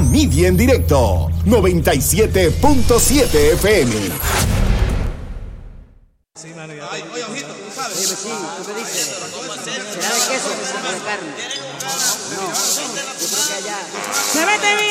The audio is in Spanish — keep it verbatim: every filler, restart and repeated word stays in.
Media en directo, noventa y siete punto siete F M. Sí, mano, ya. Ay, oye, ojito, tú sabes. Oye, sí, ¿tú qué dices? ¿Será de queso o de carne? No, yo creo que allá. ¡Se mete bien!